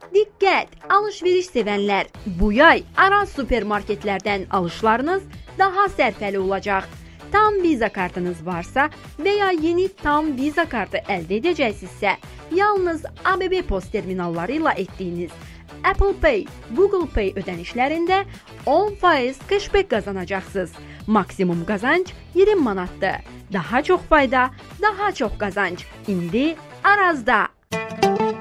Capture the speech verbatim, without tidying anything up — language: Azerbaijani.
Diqqət, alış-veriş sevənlər, bu yay Araz supermarketlərdən alışlarınız daha sərfəli olacaq. Tam Visa kartınız varsa və ya yeni Tam Visa kartı əldə edəcəksinizsə, yalnız A B B post terminalları ilə etdiyiniz Apple Pay, Google Pay ödənişlərində on faiz cashback qazanacaqsınız. Maksimum qazanc iyirmi manatdır. Daha çox fayda, daha çox qazanc. İndi Arazda.